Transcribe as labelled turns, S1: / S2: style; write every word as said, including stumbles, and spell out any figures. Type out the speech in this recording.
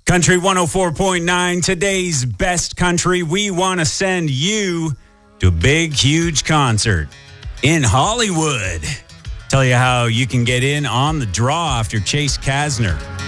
S1: Country one oh four point nine, today's best country. We want to send you to a big, huge concert in Hollywood. Tell you how you can get in on the draw after Chase Kasner.